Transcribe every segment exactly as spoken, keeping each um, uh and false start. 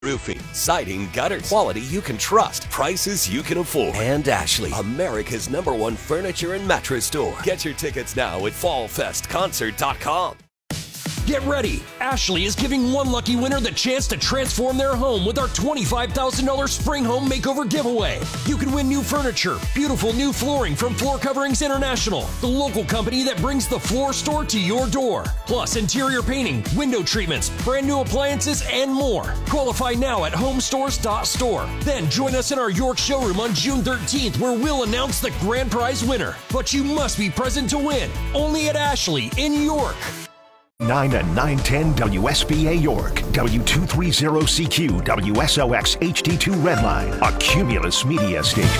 Roofing, siding, gutters, quality you can trust, prices you can afford. And Ashley, America's number one furniture and mattress store. Get your tickets now at fall fest concert dot com. Get ready! Ashley is giving one lucky winner the chance to transform their home with our twenty-five thousand dollars Spring Home Makeover giveaway. You can win new furniture, beautiful new flooring from Floor Coverings International, the local company that brings the floor store to your door. Plus interior painting, window treatments, brand new appliances, and more. Qualify now at home stores dot store. Then join us in our York showroom on June thirteenth where we'll announce the grand prize winner. But you must be present to win. Only at Ashley in York. nine and nine ten W S B A York, W two thirty C Q, W S O X H D two Redline, a Cumulus media station.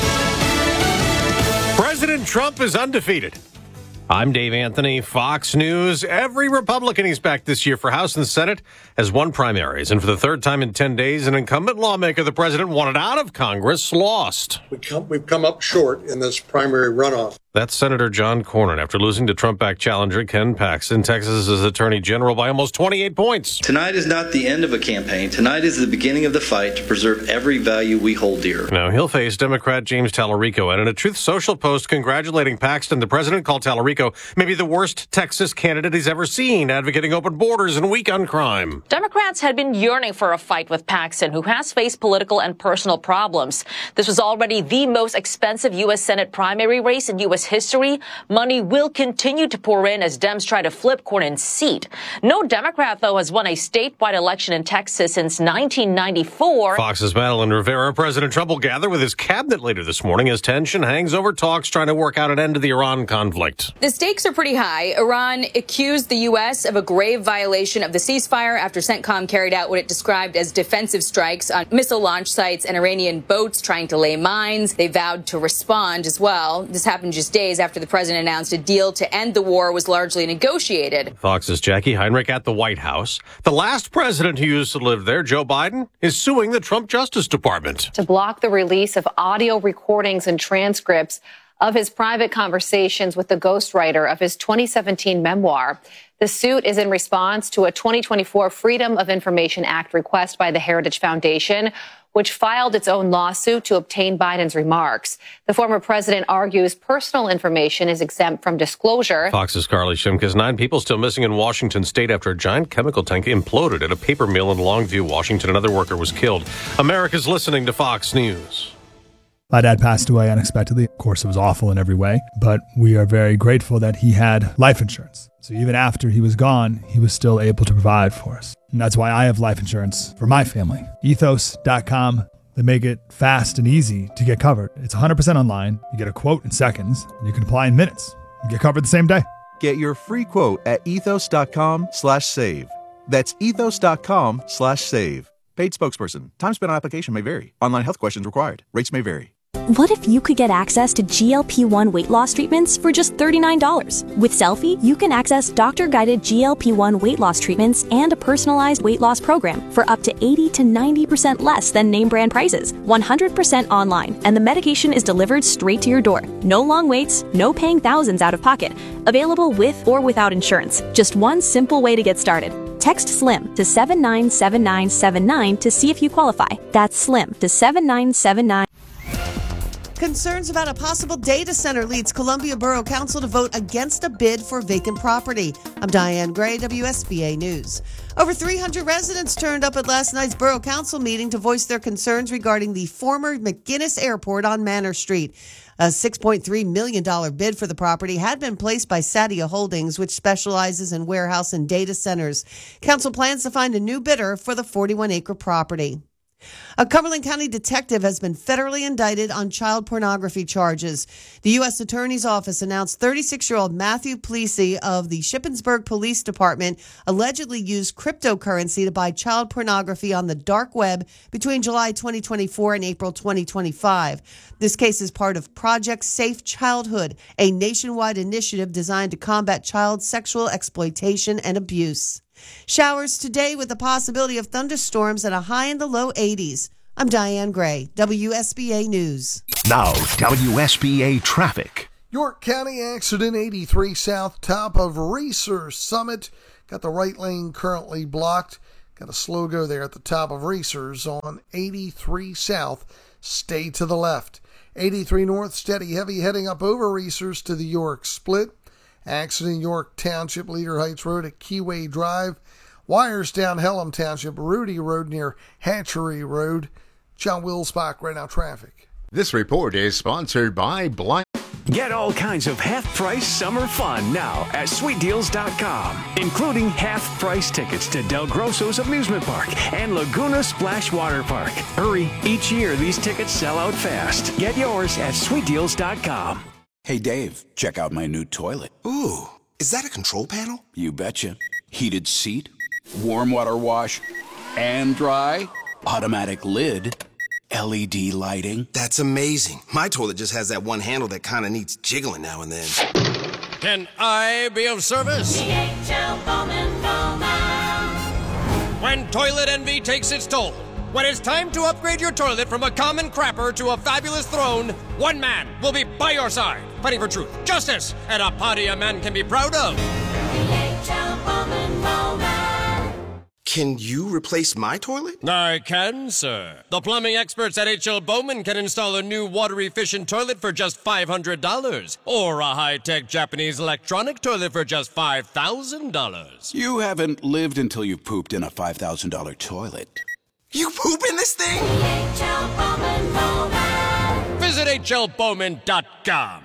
President Trump is undefeated. I'm Dave Anthony, Fox News. Every Republican he's backed this year for House and Senate has won primaries. And for the third time in ten days, an incumbent lawmaker the president wanted out of Congress lost. We come, we've come up short in this primary runoff. That's Senator John Cornyn after losing to Trump-backed challenger Ken Paxton, Texas's attorney general, by almost twenty-eight points. Tonight is not the end of a campaign. Tonight is the beginning of the fight to preserve every value we hold dear. Now, he'll face Democrat James Tallarico. And in a Truth Social post congratulating Paxton, the president called Tallarico maybe the worst Texas candidate he's ever seen, advocating open borders and weak on crime. Democrats had been yearning for a fight with Paxton, who has faced political and personal problems. This was already the most expensive U S Senate primary race in U S history. Money will continue to pour in as Dems try to flip Cornyn's seat. No Democrat, though, has won a statewide election in Texas since nineteen ninety-four. Fox's Madeline Rivera. President Trump will gather with his cabinet later this morning as tension hangs over talks trying to work out an end to the Iran conflict. The stakes are pretty high. Iran accused the U S of a grave violation of the ceasefire after CENTCOM carried out what it described as defensive strikes on missile launch sites and Iranian boats trying to lay mines. They vowed to respond as well. This happened just days after the president announced a deal to end the war was largely negotiated. Fox's Jackie Heinrich at the White House. The last president who used to live there, Joe Biden, is suing the Trump Justice Department to block the release of audio recordings and transcripts of his private conversations with the ghostwriter of his twenty seventeen memoir. The suit is in response to a twenty twenty-four Freedom of Information Act request by the Heritage Foundation, which filed its own lawsuit to obtain Biden's remarks. The former president argues personal information is exempt from disclosure. Fox's Carly Shimkus. Nine people still missing in Washington state after a giant chemical tank imploded at a paper mill in Longview, Washington. Another worker was killed. America's listening to Fox News. My dad passed away unexpectedly. Of course, it was awful in every way, but we are very grateful that he had life insurance. So even after he was gone, he was still able to provide for us. And that's why I have life insurance for my family. ethos dot com. They make it fast and easy to get covered. It's one hundred percent online. You get a quote in seconds, and you can apply in minutes. You get covered the same day. Get your free quote at ethos dot com slash save. That's ethos dot com slash save. Paid spokesperson. Time spent on application may vary. Online health questions required. Rates may vary. What if you could get access to G L P one weight loss treatments for just thirty-nine dollars? With Selfie, you can access doctor-guided G L P one weight loss treatments and a personalized weight loss program for up to eighty to ninety percent less than name brand prices, one hundred percent online, and the medication is delivered straight to your door. No long waits, no paying thousands out of pocket. Available with or without insurance. Just one simple way to get started. Text SLIM to seven nine seven nine seven nine to see if you qualify. That's SLIM to seven nine seven nine. Concerns about a possible data center leads Columbia Borough Council to vote against a bid for vacant property. I'm Diane Gray, W S B A News. Over three hundred residents turned up at last night's Borough Council meeting to voice their concerns regarding the former McGuinness Airport on Manor Street. A six point three million dollars bid for the property had been placed by Sadia Holdings, which specializes in warehouse and data centers. Council plans to find a new bidder for the forty-one acre property. A Cumberland County detective has been federally indicted on child pornography charges. The U S Attorney's Office announced thirty-six-year-old Matthew Plessy of the Shippensburg Police Department allegedly used cryptocurrency to buy child pornography on the dark web between July twenty twenty-four and April twenty twenty-five. This case is part of Project Safe Childhood, a nationwide initiative designed to combat child sexual exploitation and abuse. Showers today with the possibility of thunderstorms and a high in the low eighties. I'm Diane Gray, W S B A News. Now, W S B A Traffic. York County accident eighty-three south, top of Racer Summit. Got the right lane currently blocked. Got a slow go there at the top of Reesers on eighty-three South. Stay to the left. eighty-three North, steady heavy heading up over Reesers to the York Split. Accident York Township, Leader Heights Road at Keyway Drive. Wires down Hellam Township, Rudy Road near Hatchery Road. John Wilsbach, right now traffic. This report is sponsored by Blind. Get all kinds of half-price summer fun now at sweet deals dot com, including half-price tickets to Del Grosso's Amusement Park and Laguna Splash Water Park. Hurry, each year these tickets sell out fast. Get yours at sweet deals dot com. Hey, Dave, check out my new toilet. Ooh, is that a control panel? You betcha. Heated seat, warm water wash, and dry, automatic lid, L E D lighting. That's amazing. My toilet just has that one handle that kind of needs jiggling now and then. Can I be of service? D H L Bowman Bowman. When toilet envy takes its toll, when it's time to upgrade your toilet from a common crapper to a fabulous throne, one man will be by your side, fighting for truth, justice, and a party a man can be proud of. D H L Bowman Bowman. Can you replace my toilet? I can, sir. The plumbing experts at H L Bowman can install a new water-efficient toilet for just five hundred dollars, or a high-tech Japanese electronic toilet for just five thousand dollars. You haven't lived until you've pooped in a five thousand dollars toilet. You poop in this thing? H L Bowman Bowman. Visit H L Bowman dot com.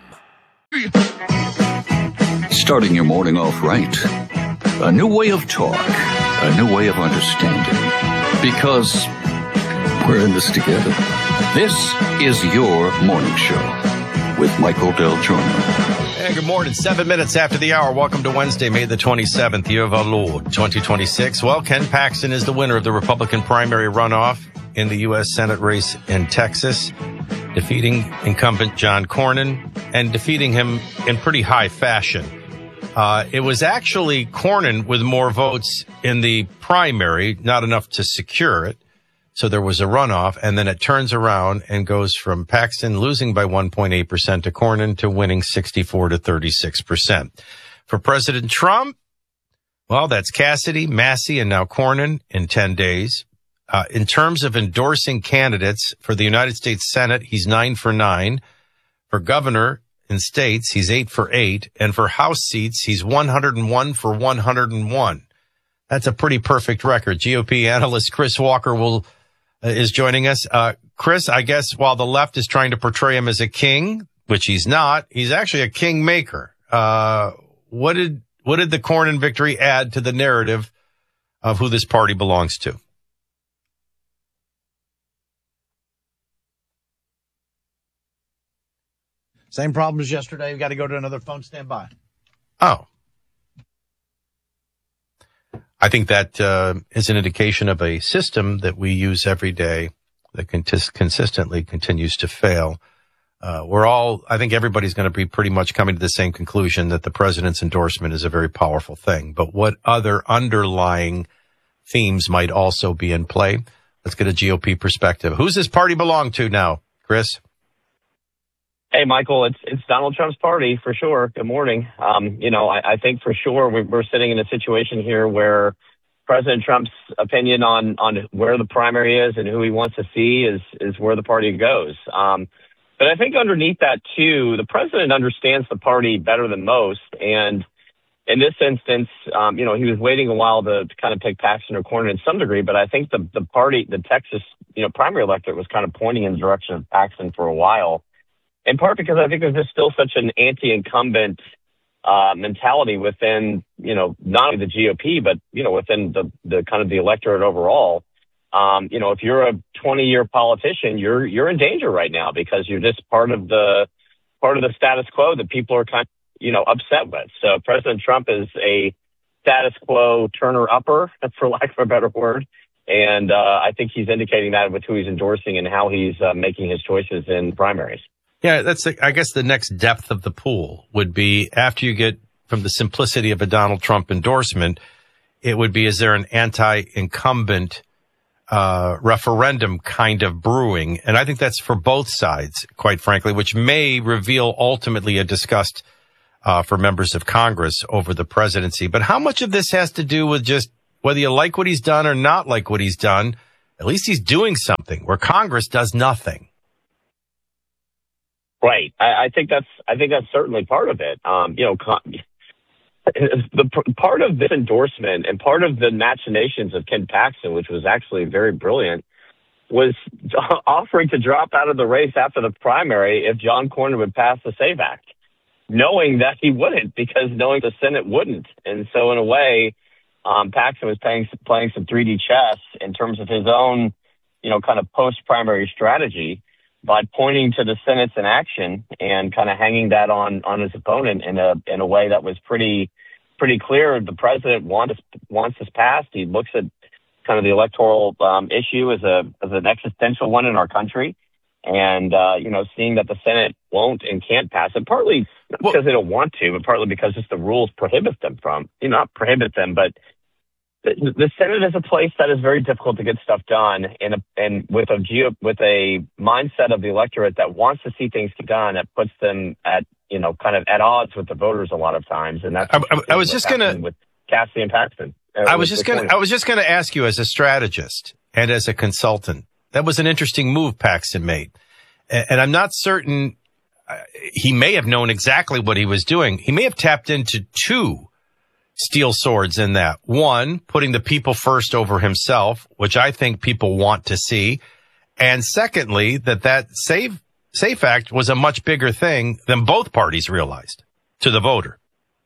Starting your morning off right. A new way of talk. A new way of understanding. Because we're in this together. This is your morning show with Michael Del Giorno. Hey, good morning. Seven minutes after the hour. Welcome to Wednesday, May the twenty-seventh, year of our Lord, twenty twenty-six. Well, Ken Paxton is the winner of the Republican primary runoff in the U S Senate race in Texas, defeating incumbent John Cornyn and defeating him in pretty high fashion. Uh, it was actually Cornyn with more votes in the primary, not enough to secure it. So there was a runoff, and then it turns around and goes from Paxton losing by one point eight percent to Cornyn to winning sixty-four to thirty-six percent. For President Trump, well, that's Cassidy, Massey, and now Cornyn in ten days. Uh, in terms of endorsing candidates for the United States Senate, he's nine for nine. For governor in states, he's eight for eight. And for House seats, he's one hundred one for one hundred one. That's a pretty perfect record. G O P analyst Chris Walker will uh, is joining us. Uh, Chris, I guess while the left is trying to portray him as a king, which he's not, he's actually a king maker. Uh, what did, what did the Cornyn victory add to the narrative of who this party belongs to? Same problem as yesterday. We've got to go to another phone. Stand by. Oh. I think that uh, is an indication of a system that we use every day that cont- consistently continues to fail. Uh, we're all, I think everybody's going to be pretty much coming to the same conclusion that the president's endorsement is a very powerful thing. But what other underlying themes might also be in play? Let's get a G O P perspective. Who's this party belong to now, Chris? Hey, Michael, it's it's Donald Trump's party for sure. Good morning. Um, you know, I, I think for sure we're, we're sitting in a situation here where President Trump's opinion on, on where the primary is and who he wants to see is is where the party goes. Um, but I think underneath that, too, the president understands the party better than most. And in this instance, um, you know, he was waiting a while to, to kind of pick Paxton or Cornyn in some degree. But I think the, the party, the Texas, you know, primary electorate was kind of pointing in the direction of Paxton for a while. In part because I think there's just still such an anti-incumbent uh, mentality within, you know, not only the G O P, but, you know, within the, the kind of the electorate overall. Um, you know, if you're a twenty-year politician, you're you're in danger right now because you're just part of the part of the status quo that people are kind of, you know, upset with. So President Trump is a status quo turner-upper, for lack of a better word. And uh, I think he's indicating that with who he's endorsing and how he's uh, making his choices in primaries. Yeah, that's, the, I guess, the next depth of the pool would be after you get from the simplicity of a Donald Trump endorsement, it would be, is there an anti-incumbent uh referendum kind of brewing? And I think that's for both sides, quite frankly, which may reveal ultimately a disgust uh for members of Congress over the presidency. But how much of this has to do with just whether you like what he's done or not like what he's done, at least he's doing something where Congress does nothing. Right. I, I think that's I think that's certainly part of it. Um, you know, con- the p- part of this endorsement and part of the machinations of Ken Paxton, which was actually very brilliant, was offering to drop out of the race after the primary if John Cornyn would pass the SAVE Act, knowing that he wouldn't, because knowing the Senate wouldn't. And so in a way, um, Paxton was playing, playing some three D chess in terms of his own, you know, kind of post-primary strategy by pointing to the Senate's inaction and kind of hanging that on, on his opponent in a in a way that was pretty pretty clear. The president wants wants this passed. He looks at kind of the electoral um, issue as a as an existential one in our country, and uh, you know, seeing that the Senate won't and can't pass it, partly not because they don't want to, but partly because just the rules prohibit them from, you know, not prohibit them, but the, the Senate is a place that is very difficult to get stuff done, and a, and with a geo, with a mindset of the electorate that wants to see things get done, that puts them at, you know, kind of at odds with the voters a lot of times, and that's I, I, I was just gonna with Cassidy and Paxton. I was just going to, I was just going to ask you as a strategist and as a consultant, that was an interesting move Paxton made. And, and I'm not certain uh, he may have known exactly what he was doing. He may have tapped into two steel swords in that. One, putting the people first over himself, which I think people want to see. And secondly, that that SAFE, SAFE Act was a much bigger thing than both parties realized to the voter.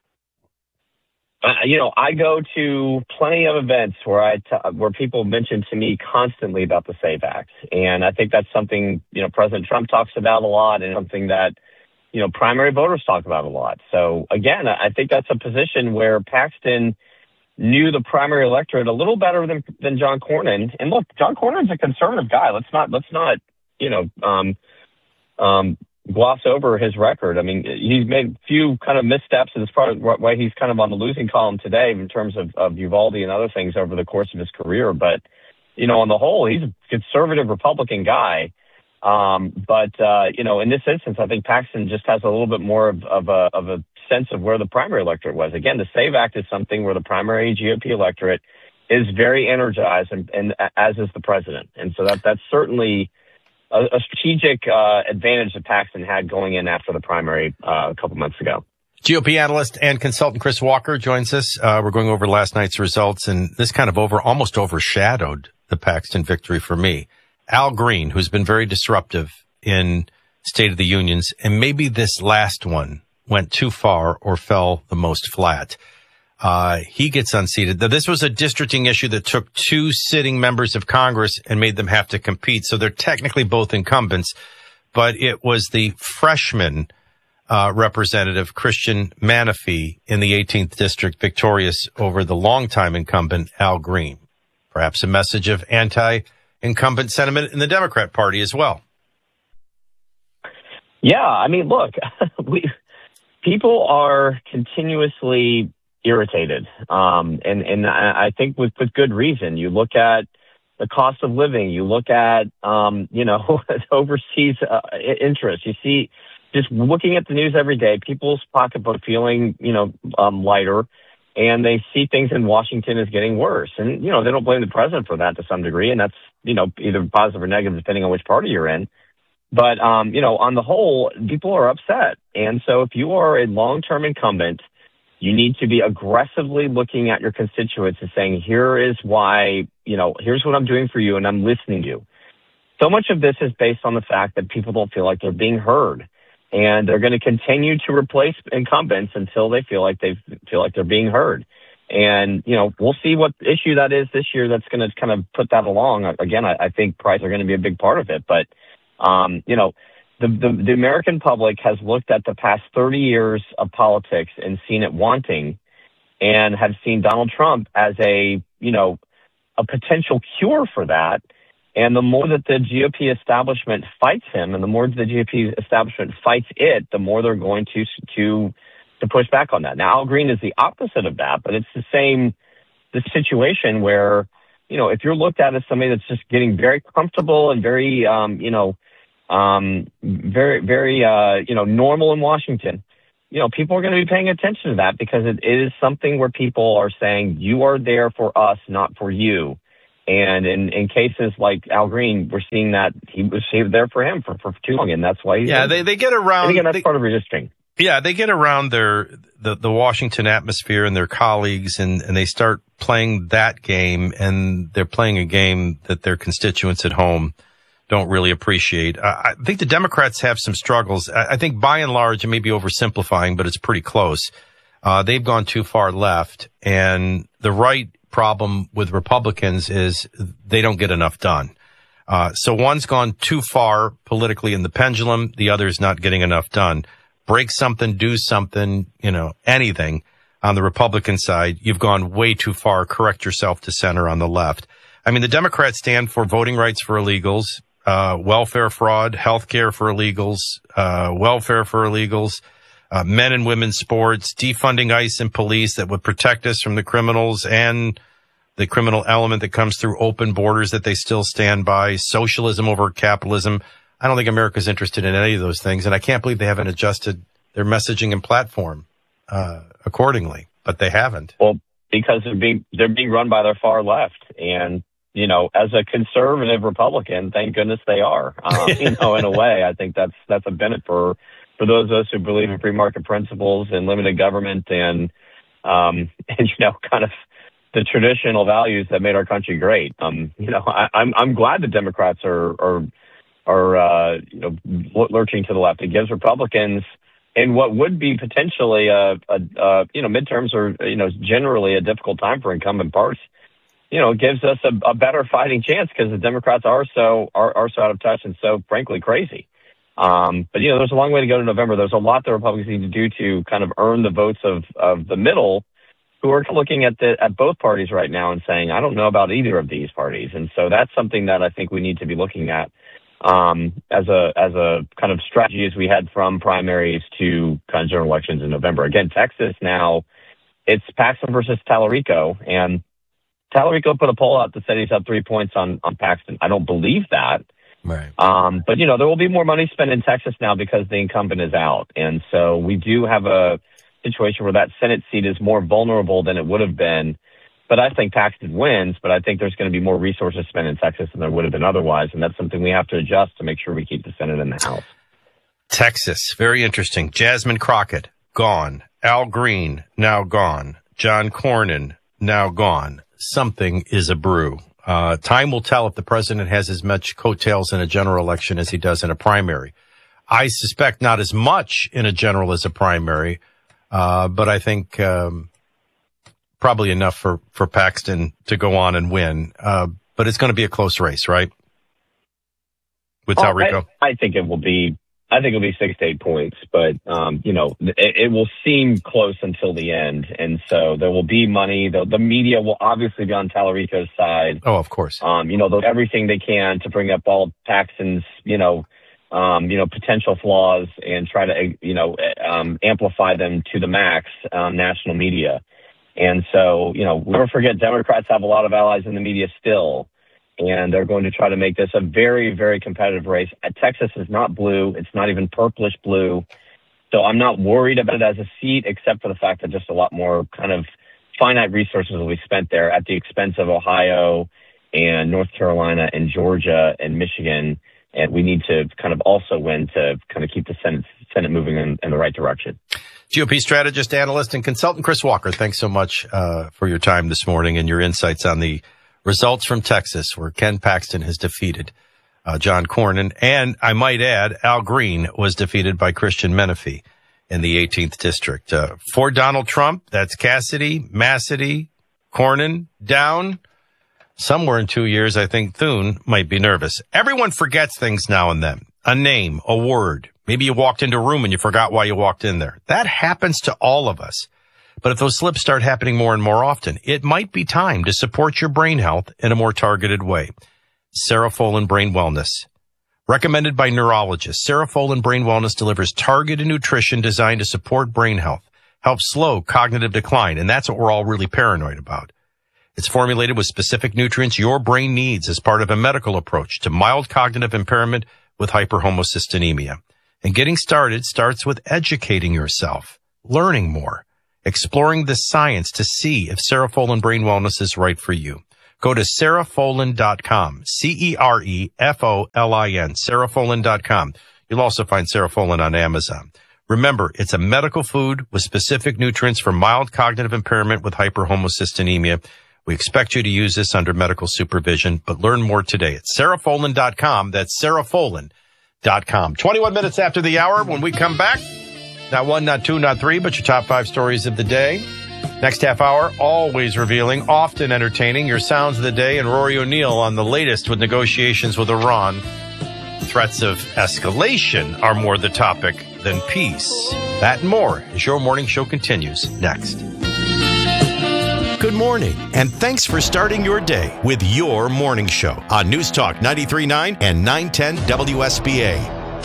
Uh, you know, I go to plenty of events where I t- where people mention to me constantly about the SAVE Act, and I think that's something, you know, President Trump talks about a lot, and something that, you know, primary voters talk about a lot. So again, I think that's a position where Paxton knew the primary electorate a little better than than John Cornyn. And look, John Cornyn's a conservative guy. Let's not let's not you know um, um, gloss over his record. I mean, he's made a few kind of missteps, and it's part of why he's kind of on the losing column today in terms of, of Uvalde and other things over the course of his career. But, you know, on the whole, he's a conservative Republican guy. Um, but, uh, you know, in this instance, I think Paxton just has a little bit more of, of, a, of a sense of where the primary electorate was. Again, the SAVE Act is something where the primary G O P electorate is very energized, and, and as is the president. And so that that's certainly a, a strategic uh, advantage that Paxton had going in after the primary uh, a couple months ago. G O P analyst and consultant Chris Walker joins us. Uh, we're going over last night's results, and this kind of over almost overshadowed the Paxton victory for me. Al Green, who's been very disruptive in State of the Unions, and maybe this last one went too far or fell the most flat. Uh, he gets unseated. Now, this was a districting issue that took two sitting members of Congress and made them have to compete. So they're technically both incumbents, but it was the freshman uh, representative, Christian Manafee, in the eighteenth district, victorious over the longtime incumbent, Al Green. Perhaps a message of anti-incumbent sentiment in the Democrat Party as well. Yeah, I mean, look, we people are continuously irritated, um, and and I think with, with good reason. You look at the cost of living, you look at um, you know overseas uh, interest. You see, just looking at the news every day, people's pocketbook feeling you know um, lighter, and they see things in Washington as getting worse. And you know they don't blame the president for that to some degree, and that's you know either positive or negative depending on which party you're in. But um, you know on the whole, people are upset, and so if you are a long-term incumbent, you need to be aggressively looking at your constituents and saying, here is why, you know, here's what I'm doing for you, and I'm listening to you. So much of this is based on the fact that people don't feel like they're being heard, and they're going to continue to replace incumbents until they feel like they feel like they're being heard. And, you know, we'll see what issue that is this year that's going to kind of put that along. Again, I, I think prices are going to be a big part of it, but, um, you know, The, the, the American public has looked at the past thirty years of politics and seen it wanting, and have seen Donald Trump as a, you know, a potential cure for that. And the more that the G O P establishment fights him, and the more the G O P establishment fights it, the more they're going to to to push back on that. Now, Al Green is the opposite of that, but it's the same the situation where, you know, if you're looked at as somebody that's just getting very comfortable and very, um, you know, Um, very, very, uh, you know, normal in Washington, you know, people are going to be paying attention to that because it is something where people are saying, you are there for us, not for you. And in, in cases like Al Green, we're seeing that he was, he was there for him for, for too long, and that's why he's Yeah, they, they get around. And again, that's they, part of resisting. Yeah, they get around their the, the Washington atmosphere and their colleagues, and, and they start playing that game, and they're playing a game that their constituents at home don't really appreciate. I, I think the Democrats have some struggles. I, I think by and large, it may be oversimplifying, but it's pretty close. Uh, they've gone too far left, and the right problem with Republicans is they don't get enough done. Uh, so one's gone too far politically in the pendulum, the other's not getting enough done. Break something, do something, you know, anything on the Republican side. You've gone way too far. Correct yourself to center on the left. I mean, the Democrats stand for voting rights for illegals, uh, welfare fraud, health care for illegals, uh, welfare for illegals, uh, men and women's sports, defunding ICE and police that would protect us from the criminals and the criminal element that comes through open borders that they still stand by, socialism over capitalism. I don't think America's interested in any of those things, and I can't believe they haven't adjusted their messaging and platform uh, accordingly, but they haven't. Well, because they're being, they're being run by their far left, and, you know, as a conservative Republican, thank goodness they are. Um, you know, in a way, I think that's that's a benefit for, for those of us who believe in free market principles and limited government and, um, and, you know, kind of the traditional values that made our country great. Um, you know, I, I'm I'm glad the Democrats are are are uh, you know lurching to the left. It gives Republicans in what would be potentially a, a, a you know midterms or you know generally a difficult time for incumbent parties. You know, it gives us a, a better fighting chance because the Democrats are so are, are so out of touch and so frankly crazy. Um, but you know, there's a long way to go to November. There's a lot that Republicans need to do to kind of earn the votes of of the middle, who are looking at the at both parties right now and saying, I don't know about either of these parties. And so that's something that I think we need to be looking at um, as a as a kind of strategy as we head from primaries to kind of general elections in November. Again, Texas now, it's Paxton versus Tallarico. And Tallarico put a poll out that said he's up three points on, on Paxton. I don't believe that. Right. Um, but, you know, there will be more money spent in Texas now because the incumbent is out. And so we do have a situation where that Senate seat is more vulnerable than it would have been. But I think Paxton wins, but I think there's going to be more resources spent in Texas than there would have been otherwise. And that's something we have to adjust to make sure we keep the Senate in the House. Texas, very interesting. Jasmine Crockett, gone. Al Green, now gone. John Cornyn, now gone. Something is a brew. Uh, time will tell if the president has as much coattails in a general election as he does in a primary. I suspect not as much in a general as a primary. Uh, but I think, um, probably enough for, for Paxton to go on and win. Uh, but it's going to be a close race, right? With Oh, Tallarico? I, I think it will be, I think it'll be six to eight points, but, um, you know, it, it will seem close until the end. And so there will be money. The, the media will obviously be on Tallarico's side. Oh, of course. Um, you know, they'll do everything they can to bring up all Paxton's, you know, Um, you know, potential flaws and try to, you know, um, amplify them to the max on national media. And so, you know, never forget, Democrats have a lot of allies in the media still, and they're going to try to make this a very, very competitive race. Texas is not blue. It's not even purplish blue. So I'm not worried about it as a seat, except for the fact that just a lot more kind of finite resources will be spent there at the expense of Ohio and North Carolina and Georgia and Michigan. And we need to kind of also win to kind of keep the Senate, Senate moving in, in the right direction. G O P strategist, analyst, and consultant Chris Walker, thanks so much uh, for your time this morning and your insights on the results from Texas, where Ken Paxton has defeated uh, John Cornyn. And I might add, Al Green was defeated by Christian Menefee in the eighteenth district. Uh, for Donald Trump, that's Cassidy, Massady, Cornyn, down. Somewhere in two years, I think Thune might be nervous. Everyone forgets things now and then. A name, a word. Maybe you walked into a room and you forgot why you walked in there. That happens to all of us. But if those slips start happening more and more often, it might be time to support your brain health in a more targeted way. Cerefolin Brain Wellness. Recommended by neurologists, Cerefolin Brain Wellness delivers targeted nutrition designed to support brain health, help slow cognitive decline, and that's what we're all really paranoid about. It's formulated with specific nutrients your brain needs as part of a medical approach to mild cognitive impairment with hyperhomocystinemia. And getting started starts with educating yourself. learning more, exploring the science to see if Cerefolin Brain Wellness is right for you. Go to cerefolin dot com, C E R E F O L I N, cerefolin dot com. You'll also find Cerefolin on Amazon. Remember, it's a medical food with specific nutrients for mild cognitive impairment with hyperhomocystinemia. We expect you to use this under medical supervision, but learn more today at cerefolin dot com. That's cerefolin dot com. twenty-one minutes after the hour, when we come back, not one, not two, not three, but your top five stories of the day. Next half hour, always revealing, often entertaining, your sounds of the day, and Rory O'Neill on the latest with negotiations with Iran. Threats of escalation are more the topic than peace. That and more as your morning show continues next. Good morning, and thanks for starting your day with your morning show on News Talk ninety-three point nine and nine ten W S B A.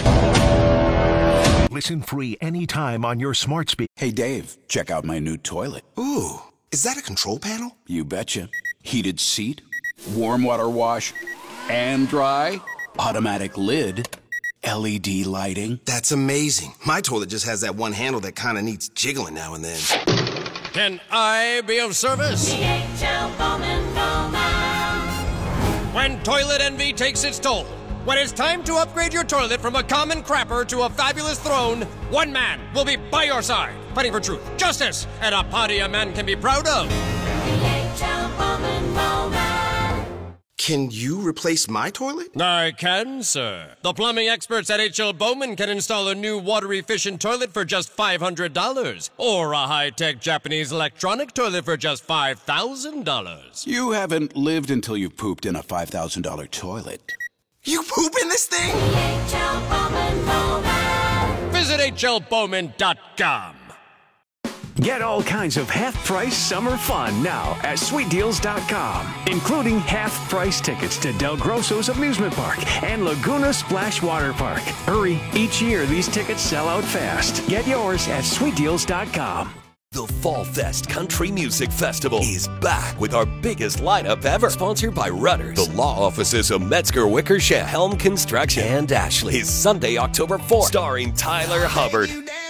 Listen free anytime on your smart speaker. Hey, Dave, check out my new toilet. Ooh, is that a control panel? You betcha. Heated seat, warm water wash, and dry, automatic lid, L E D lighting. That's amazing. My toilet just has that one handle that kind of needs jiggling now and then. Can I be of service? D H L Bowman Bowman. When toilet envy takes its toll, when it's time to upgrade your toilet from a common crapper to a fabulous throne, one man will be by your side, fighting for truth, justice, and a party a man can be proud of. D H L Bowman Bowman. Can you replace my toilet? I can, sir. The plumbing experts at H L Bowman can install a new water-efficient toilet for just five hundred dollars, or a high-tech Japanese electronic toilet for just five thousand dollars. You haven't lived until you've pooped in a five thousand dollars toilet. You poop in this thing? H L Bowman Bowman. Visit H L Bowman dot com. Get all kinds of half-price summer fun now at sweet deals dot com, including half-price tickets to Del Grosso's amusement park and Laguna Splash Water Park. Hurry, each year these tickets sell out fast. Get yours at sweet deals dot com. The Fall Fest Country Music Festival is back with our biggest lineup ever. Sponsored by Rudders, the law offices of Metzger Wickersham, Helm Construction, and Ashley. Is Sunday, October fourth, starring Tyler Hubbard,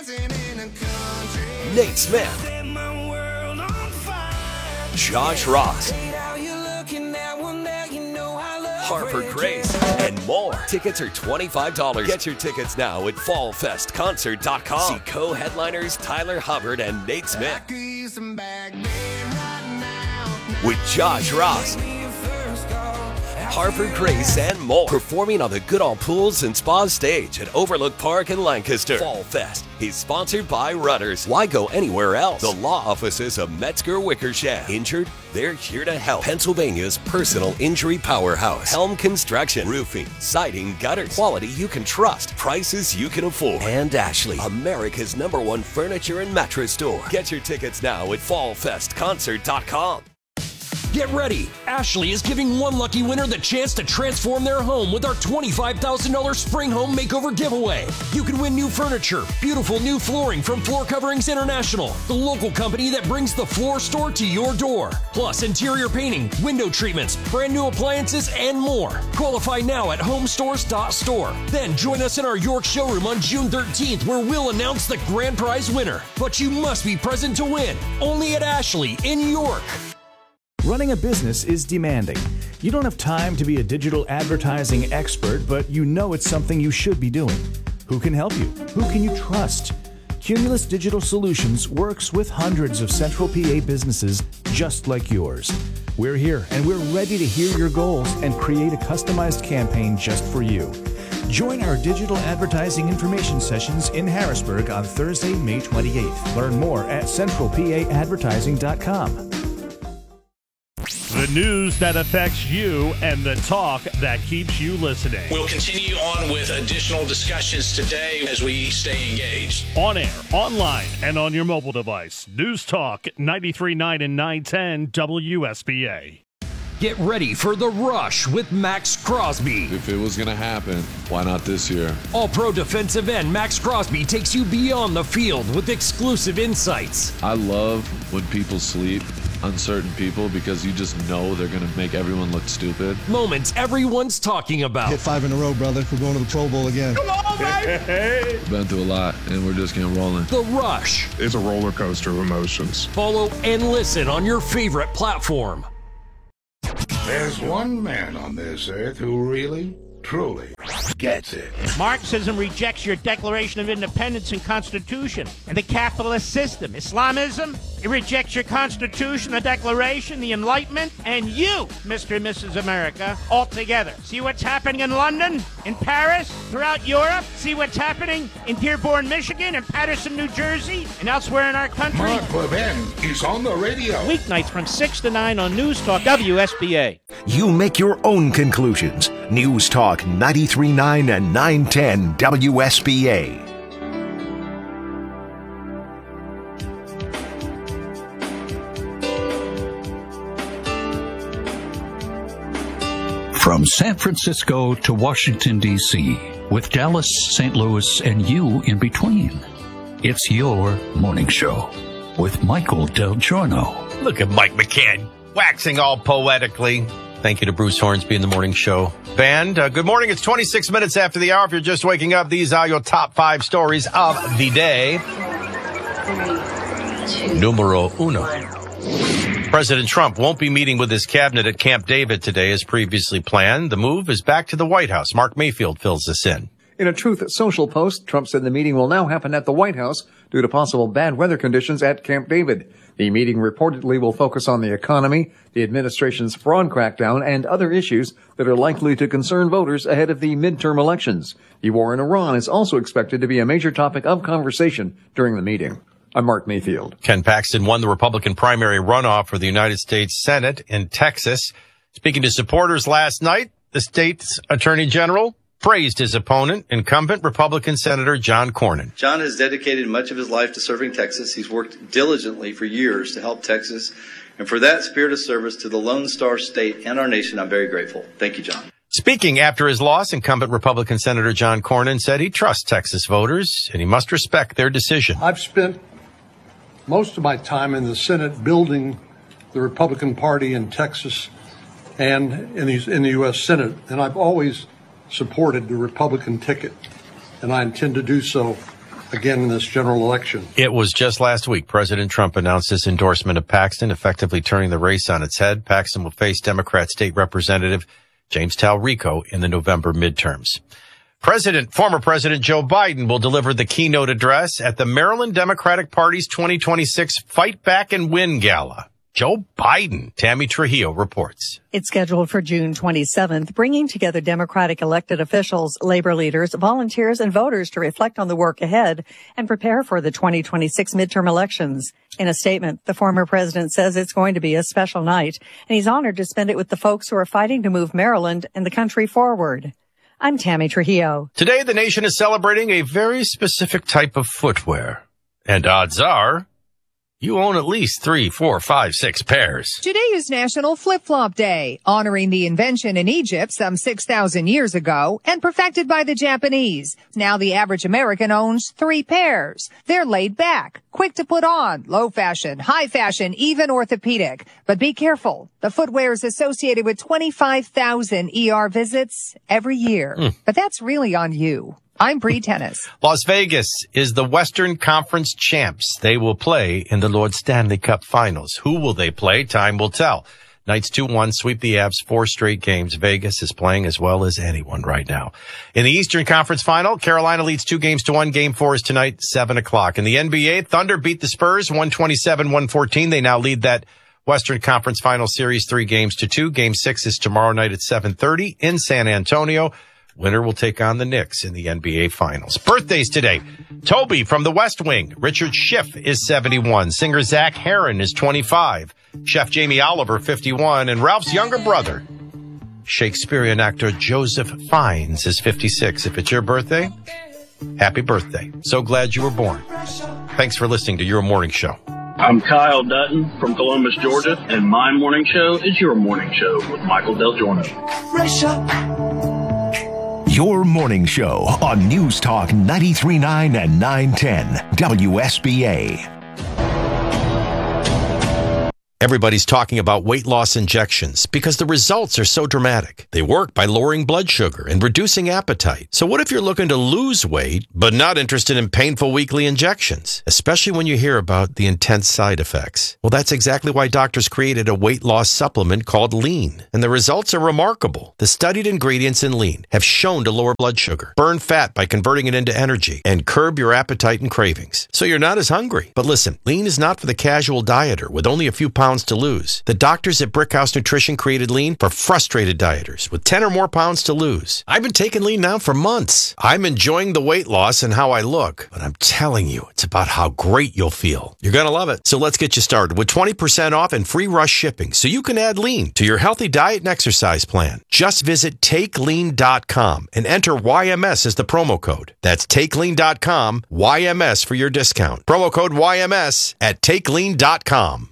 Nate Smith, Josh Ross, Harper Grace, and more. Tickets are twenty-five dollars. Get your tickets now at fall fest concert dot com. See co-headliners Tyler Hubbard and Nate Smith. With Josh Ross, Harper Grace, and more. Performing on the Goodall Pools and Spa stage at Overlook Park in Lancaster. Fall Fest is sponsored by Rudders. Why go anywhere else? The law offices of Metzger Wickersham. Injured? They're here to help. Pennsylvania's personal injury powerhouse. Helm Construction. Roofing, siding, gutters. Quality you can trust. Prices you can afford. And Ashley, America's number one furniture and mattress store. Get your tickets now at fall fest concert dot com. Get ready! Ashley is giving one lucky winner the chance to transform their home with our twenty-five thousand dollars Spring Home Makeover Giveaway. You can win new furniture, beautiful new flooring from Floor Coverings International, the local company that brings the floor store to your door. Plus interior painting, window treatments, brand new appliances, and more. Qualify now at home stores dot store. Then join us in our York showroom on June thirteenth where we'll announce the grand prize winner. But you must be present to win. Only at Ashley in York. Running a business is demanding. You don't have time to be a digital advertising expert, but you know it's something you should be doing. Who can help you? Who can you trust? Cumulus Digital Solutions works with hundreds of Central P A businesses just like yours. We're here and we're ready to hear your goals and create a customized campaign just for you. Join our digital advertising information sessions in Harrisburg on Thursday, May twenty-eighth. Learn more at central p a advertising dot com. The news that affects you and the talk that keeps you listening. We'll continue on with additional discussions today as we stay engaged. On air, online, and on your mobile device. News Talk ninety-three point nine and nine ten W S B A. Get ready for The Rush with Max Crosby. If it was going to happen, why not this year? All-pro defensive end Max Crosby takes you beyond the field with exclusive insights. I love when people sleep, uncertain people, because you just know they're going to make everyone look stupid. Moments everyone's talking about. Hit five in a row, brother. We're going to the Pro Bowl again. Come on! We've been through a lot, and we're just getting rolling. The Rush. It's a roller coaster of emotions. Follow and listen on your favorite platform. There's one man on this earth who really, truly gets it. Marxism rejects your Declaration of Independence and Constitution and the capitalist system. Islamism, it rejects your Constitution, the Declaration, the Enlightenment, and you, Mister and Missus America, altogether. See what's happening in London, in Paris, throughout Europe? See what's happening in Dearborn, Michigan, and Patterson, New Jersey, and elsewhere in our country? Mark Levin is on the radio. Weeknights from six to nine on News Talk W S B A. You make your own conclusions. News Talk ninety-three point nine and nine ten W S B A. From San Francisco to Washington, D C, with Dallas, Saint Louis, and you in between, it's your morning show with Michael Del Giorno. Look at Mike McCann waxing all poetically. Thank you to Bruce Hornsby in the morning show band. Uh, good morning. It's twenty-six minutes after the hour. If you're just waking up, these are your top five stories of the day. Numero uno. President Trump won't be meeting with his cabinet at Camp David today as previously planned. The move is back to the White House. Mark Mayfield fills this in. In a Truth Social post, Trump said the meeting will now happen at the White House due to possible bad weather conditions at Camp David. The meeting reportedly will focus on the economy, the administration's fraud crackdown, and other issues that are likely to concern voters ahead of the midterm elections. The war in Iran is also expected to be a major topic of conversation during the meeting. I'm Mark Mayfield. Ken Paxton won the Republican primary runoff for the United States Senate in Texas. Speaking to supporters last night, the state's attorney general praised his opponent, incumbent Republican Senator John Cornyn. John has dedicated much of his life to serving Texas. He's worked diligently for years to help Texas. And for that spirit of service to the Lone Star State and our nation, I'm very grateful. Thank you, John. Speaking after his loss, incumbent Republican Senator John Cornyn said he trusts Texas voters and he must respect their decision. I've spent most of my time in the Senate building the Republican Party in Texas and in the, in the U S Senate, and I've always supported the Republican ticket, and I intend to do so again in this general election. It was just last week President Trump announced his endorsement of Paxton, effectively turning the race on its head. Paxton will face Democrat State Representative James Talrico in the November midterms. President, former President Joe Biden will deliver the keynote address at the Maryland Democratic Party's twenty twenty-six Fight Back and Win Gala. Joe Biden. Tammy Trujillo reports. It's scheduled for June twenty-seventh, bringing together Democratic elected officials, labor leaders, volunteers, and voters to reflect on the work ahead and prepare for the twenty twenty-six midterm elections. In a statement, the former president says it's going to be a special night, and he's honored to spend it with the folks who are fighting to move Maryland and the country forward. I'm Tammy Trujillo. Today, the nation is celebrating a very specific type of footwear. And odds are you own at least three, four, five, six pairs. Today is National Flip-Flop Day, honoring the invention in Egypt some six thousand years ago and perfected by the Japanese. Now the average American owns three pairs. They're laid back, quick to put on, low fashion, high fashion, even orthopedic. But be careful. The footwear is associated with twenty-five thousand E R visits every year. Mm. But that's really on you. I'm Bree Tennis. Las Vegas is the Western Conference champs. They will play in the Lord Stanley Cup Finals. Who will they play? Time will tell. Knights two one sweep the Avs four straight games. Vegas is playing as well as anyone right now. In the Eastern Conference Final, Carolina leads two games to one. Game four is tonight, seven o'clock. In the N B A, Thunder beat the Spurs one twenty-seven one fourteen. They now lead that Western Conference Final Series three games to two. Game six is tomorrow night at seven thirty in San Antonio. Winner will take on the Knicks in the N B A Finals. Birthdays today. Toby from the West Wing. Richard Schiff is seventy-one. Singer Zach Heron is twenty-five. Chef Jamie Oliver, fifty-one. And Ralph's younger brother, Shakespearean actor Joseph Fiennes, is fifty-six. If it's your birthday, happy birthday. So glad you were born. Thanks for listening to Your Morning Show. I'm Kyle Dutton from Columbus, Georgia, and my morning show is Your Morning Show with Michael Del Giorno. Your morning show on News Talk ninety-three point nine and nine ten W S B A. Everybody's talking about weight loss injections because the results are so dramatic. They work by lowering blood sugar and reducing appetite. So what if you're looking to lose weight but not interested in painful weekly injections, especially when you hear about the intense side effects? Well, that's exactly why doctors created a weight loss supplement called Lean, and the results are remarkable. The studied ingredients in Lean have shown to lower blood sugar, burn fat by converting it into energy, and curb your appetite and cravings, so you're not as hungry. But listen, Lean is not for the casual dieter with only a few pounds to lose. The doctors at Brickhouse Nutrition created Lean for frustrated dieters with ten or more pounds to lose. I've been taking Lean now for months. I'm enjoying the weight loss and how I look, but I'm telling you, it's about how great you'll feel. You're going to love it. So let's get you started with twenty percent off and free rush shipping so you can add Lean to your healthy diet and exercise plan. Just visit take lean dot com and enter Y M S as the promo code. That's take lean dot com, Y M S for your discount. Promo code Y M S at take lean dot com.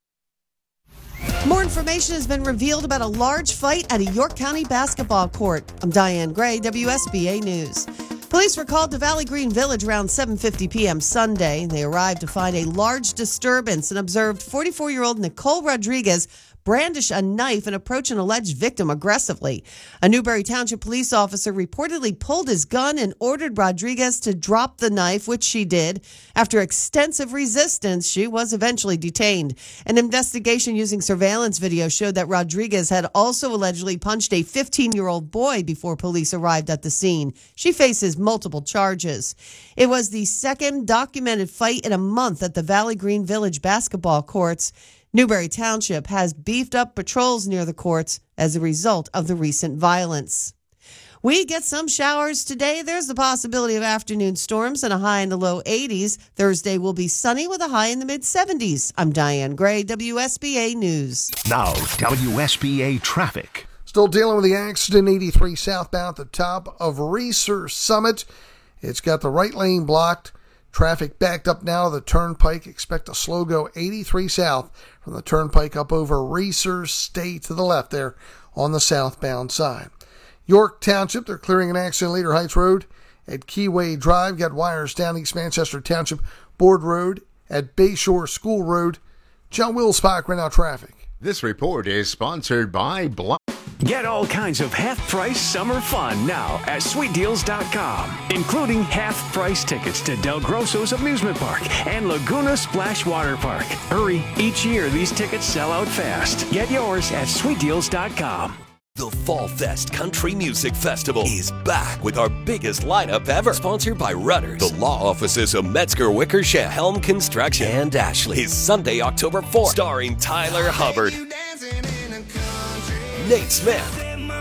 More information has been revealed about a large fight at a York County basketball court. I'm Diane Gray, W S B A News. Police were called to Valley Green Village around seven fifty p.m. Sunday. They arrived to find a large disturbance and observed forty-four-year-old Nicole Rodriguez brandish a knife and approach an alleged victim aggressively. A Newberry Township police officer reportedly pulled his gun and ordered Rodriguez to drop the knife, which she did. After extensive resistance, she was eventually detained. An investigation using surveillance video showed that Rodriguez had also allegedly punched a fifteen-year-old boy before police arrived at the scene. She faces multiple charges. It was the second documented fight in a month at the Valley Green Village basketball courts. Newberry Township has beefed up patrols near the courts as a result of the recent violence. We get some showers today. There's the possibility of afternoon storms and a high in the low eighties. Thursday will be sunny with a high in the mid seventies. I'm Diane Gray, W S B A News. Now, W S B A traffic. Still dealing with the accident, eighty-three southbound at the top of Reeser Summit. It's got the right lane blocked. Traffic backed up now to the Turnpike. Expect a slow go eighty-three south from the Turnpike up over Reeser. Stay to the left there on the southbound side. York Township, they're clearing an accident Leader Heights Road at Keyway Drive. Got wires down East Manchester Township Board Road at Bayshore School Road. John Wills-Spock right now traffic. This report is sponsored by Bl- Get all kinds of half-price summer fun now at sweet deals dot com, including half-price tickets to Del Grosso's Amusement Park and Laguna Splash Water Park. Hurry, each year these tickets sell out fast. Get yours at sweet deals dot com. The Fall Fest Country Music Festival is back with our biggest lineup ever. Sponsored by Rudders, the law offices of Metzger Wickersham, Helm Construction, and Ashley. Is Sunday, October fourth, starring Tyler Hubbard, Nate Smith,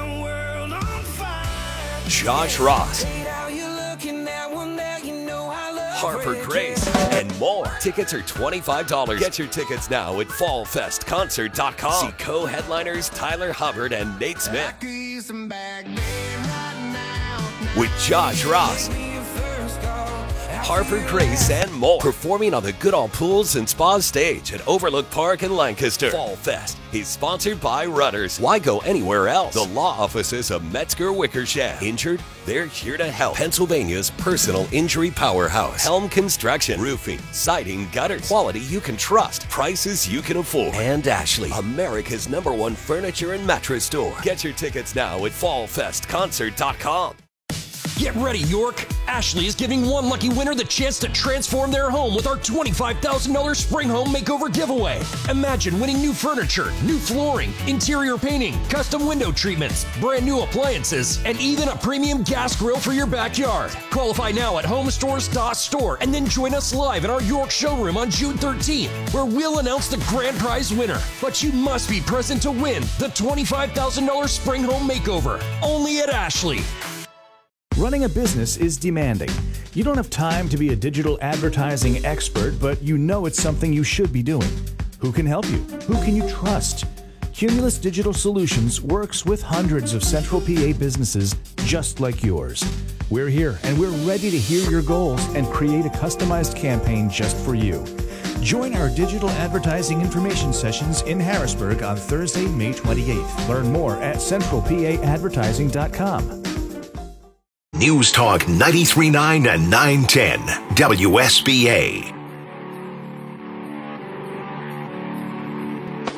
Josh Ross, Harper Grace, and more. Tickets are twenty-five dollars. Get your tickets now at fall fest concert dot com. See co-headliners Tyler Hubbard and Nate Smith with Josh Ross, Harper Grace, and more. Performing on the Goodall Pools and Spa stage at Overlook Park in Lancaster. Fall Fest is sponsored by Rudders. Why go anywhere else? The law offices of Metzger Wickersham. Injured? They're here to help. Pennsylvania's personal injury powerhouse. Helm Construction. Roofing, siding, gutters. Quality you can trust. Prices you can afford. And Ashley, America's number one furniture and mattress store. Get your tickets now at fall fest concert dot com. Get ready, York! Ashley is giving one lucky winner the chance to transform their home with our twenty-five thousand dollars Spring Home Makeover giveaway. Imagine winning new furniture, new flooring, interior painting, custom window treatments, brand new appliances, and even a premium gas grill for your backyard. Qualify now at home stores dot store and then join us live in our York showroom on June thirteenth, where we'll announce the grand prize winner. But you must be present to win the twenty-five thousand dollars Spring Home Makeover, only at Ashley. Running a business is demanding. You don't have time to be a digital advertising expert, but you know it's something you should be doing. Who can help you? Who can you trust? Cumulus Digital Solutions works with hundreds of Central P A businesses just like yours. We're here and we're ready to hear your goals and create a customized campaign just for you. Join our digital advertising information sessions in Harrisburg on Thursday, May twenty-eighth. Learn more at central p a advertising dot com. News Talk ninety-three point nine and nine ten W S B A.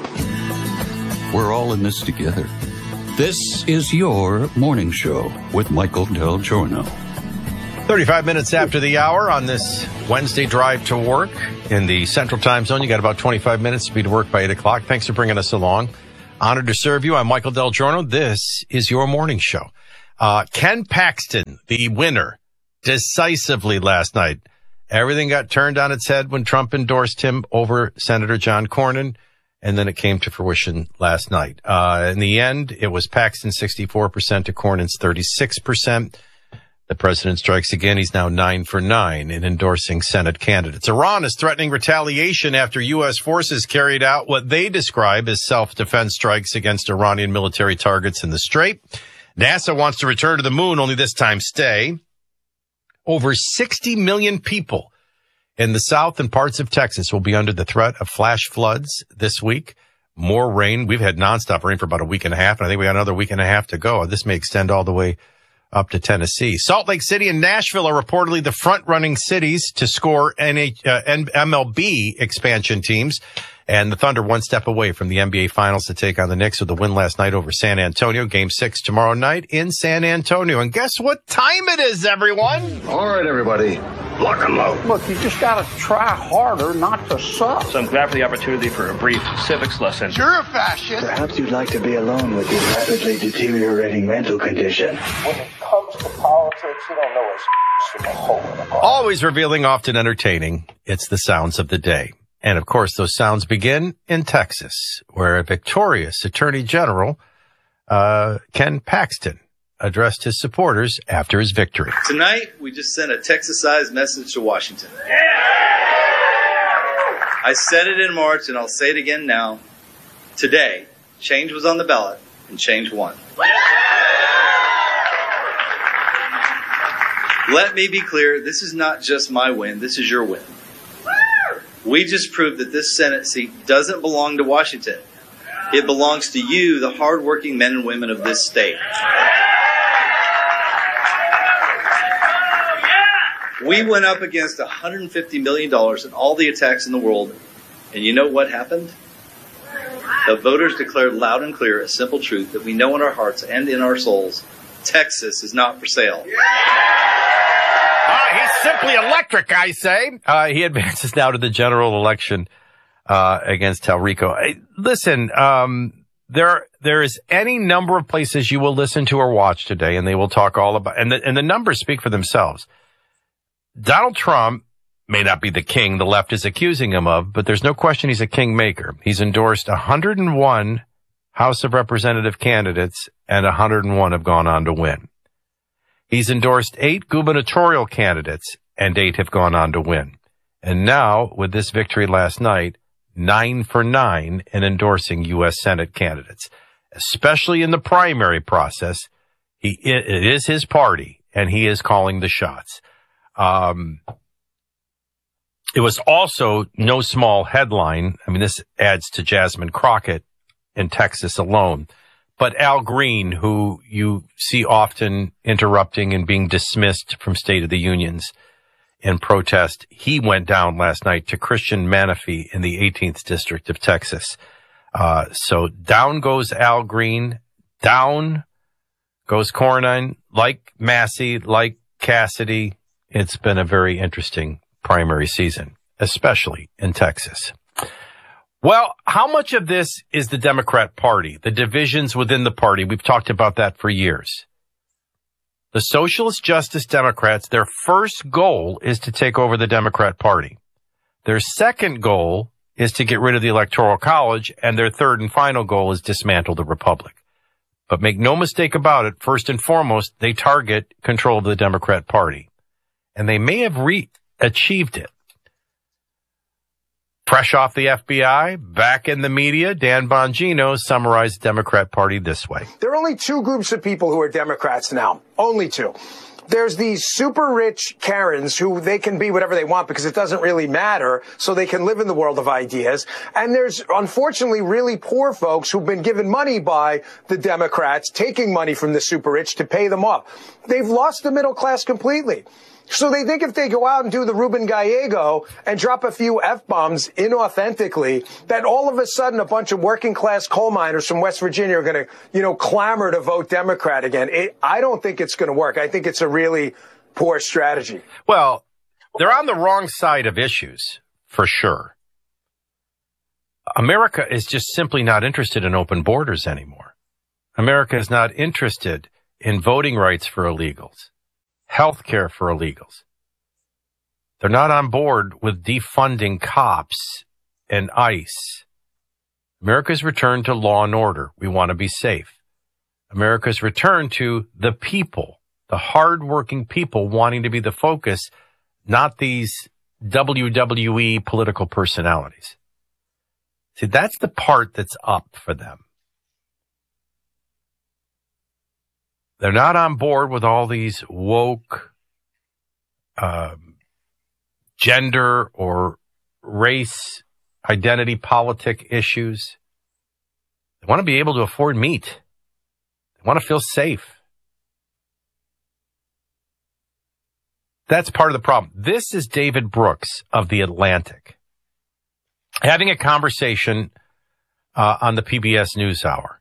We're all in this together. This is your morning show with Michael Del Giorno. thirty-five minutes after the hour on this Wednesday drive to work in the Central Time Zone. You got about twenty-five minutes to be to work by eight o'clock. Thanks for bringing us along. Honored to serve you. I'm Michael Del Giorno. This is your morning show. Uh, Ken Paxton, the winner, decisively last night. Everything got turned on its head when Trump endorsed him over Senator John Cornyn, and then it came to fruition last night. Uh, in the end, it was Paxton sixty-four percent to Cornyn's thirty-six percent. The president strikes again. He's now nine for nine in endorsing Senate candidates. Iran is threatening retaliation after U S forces carried out what they describe as self-defense strikes against Iranian military targets in the Strait. NASA wants to return to the moon, only this time stay. Over sixty million people in the South and parts of Texas will be under the threat of flash floods this week. More rain. We've had nonstop rain for about a week and a half, and I think we got another week and a half to go. This may extend all the way up to Tennessee. Salt Lake City and Nashville are reportedly the front-running cities to score N H, uh, M L B expansion teams. And the Thunder one step away from the N B A Finals to take on the Knicks with a win last night over San Antonio. Game six tomorrow night in San Antonio. And guess what time it is, everyone? All right, everybody. Lock and load. Look, you just got to try harder not to suck. So I'm glad for the opportunity for a brief civics lesson. You're a fascist. Perhaps you'd like to be alone with your rapidly deteriorating mental condition. When it comes to politics, you don't know it's from a hole in the ball. Always revealing, often entertaining. It's the sounds of the day. And, of course, those sounds begin in Texas, where a victorious Attorney General, uh, Ken Paxton, addressed his supporters after his victory. Tonight, we just sent a Texas-sized message to Washington. I said it in March, and I'll say it again now. Today, change was on the ballot, and change won. Let me be clear, this is not just my win, this is your win. We just proved that this Senate seat doesn't belong to Washington. It belongs to you, the hardworking men and women of this state. We went up against one hundred fifty million dollars in all the attacks in the world, and you know what happened? The voters declared loud and clear a simple truth that we know in our hearts and in our souls: Texas is not for sale. Uh, he's simply electric, I say. Uh, he advances now to the general election uh, against Talrico. Hey, listen, um, there there is any number of places you will listen to or watch today, and they will talk all about, and the, and the numbers speak for themselves. Donald Trump may not be the king the left is accusing him of, but there's no question he's a kingmaker. He's endorsed one hundred one House of Representative candidates, and one hundred one have gone on to win. He's endorsed eight gubernatorial candidates, and eight have gone on to win. And now, with this victory last night, nine for nine in endorsing U S Senate candidates. Especially in the primary process, he it is his party, and he is calling the shots. Um, it was also no small headline. I mean, this adds to Jasmine Crockett in Texas alone. But Al Green, who you see often interrupting and being dismissed from State of the Unions in protest, he went down last night to Christian Menifee in the eighteenth District of Texas. Uh, so down goes Al Green, down goes Cornyn, like Massey, like Cassidy. It's been a very interesting primary season, especially in Texas. Well, how much of this is the Democrat Party, the divisions within the party? We've talked about that for years. The Socialist Justice Democrats, their first goal is to take over the Democrat Party. Their second goal is to get rid of the Electoral College, and their third and final goal is dismantle the Republic. But make no mistake about it, first and foremost, they target control of the Democrat Party. And they may have re- achieved it. Fresh off the F B I, back in the media, Dan Bongino summarized the Democrat Party this way. There are only two groups of people who are Democrats now. Only two. there's these super rich Karens who they can be whatever they want because it doesn't really matter, so they can live in the world of ideas. And there's, unfortunately, really poor folks who've been given money by the Democrats, taking money from the super rich to pay them off. They've lost the middle class completely. So they think if they go out and do the Ruben Gallego and drop a few F-bombs inauthentically, that all of a sudden a bunch of working class coal miners from West Virginia are going to, you know, clamor to vote Democrat again. It, I don't think it's going to work. I think it's a really poor strategy. Well, they're on the wrong side of issues, for sure. America is just simply not interested in open borders anymore. America is not interested in voting rights for illegals. Health care for illegals. They're not on board with defunding cops and ICE. America's return to law and order. We want to be safe. America's return to the people, the hardworking people wanting to be the focus, not these W W E political personalities. See, that's the part that's up for them. They're not on board with all these woke um, gender or race identity politic issues. They want to be able to afford meat. They want to feel safe. That's part of the problem. This is David Brooks of The Atlantic having a conversation uh, on the P B S NewsHour.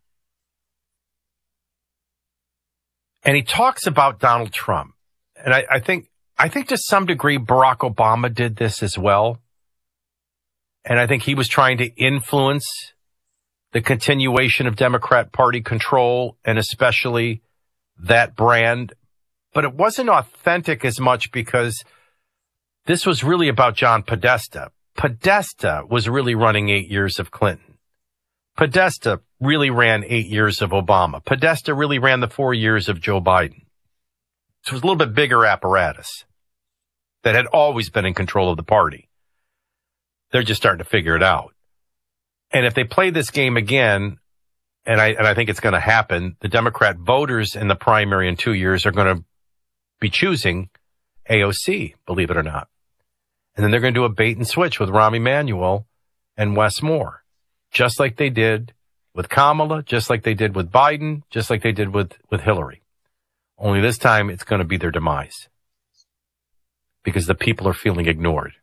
And he talks about Donald Trump. And I, I think, I think to some degree, Barack Obama did this as well. And I think he was trying to influence the continuation of Democrat Party control and especially that brand. But it wasn't authentic as much because this was really about John Podesta. Podesta was really running eight years of Clinton. Podesta really ran eight years of Obama. Podesta really ran the four years of Joe Biden. So it was a little bit bigger apparatus that had always been in control of the party. They're just starting to figure it out. And if they play this game again, and I, and I think it's going to happen, the Democrat voters in the primary in two years are going to be choosing A O C, believe it or not. And then they're going to do a bait and switch with Rahm Emanuel and Wes Moore, just like they did with Kamala, just like they did with Biden, just like they did with, with Hillary. Only this time it's going to be their demise because the people are feeling ignored.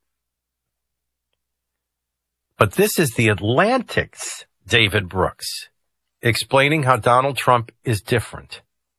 But this is The Atlantic's David Brooks explaining how Donald Trump is different.